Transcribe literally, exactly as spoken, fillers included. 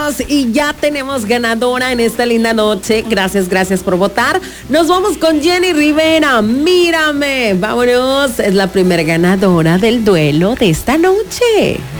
amigos, y ya tenemos ganadora en esta linda noche. Gracias, gracias por votar. Nos vamos con Jenny Rivera. Mírame, vámonos. Es la primera ganadora del duelo de esta noche.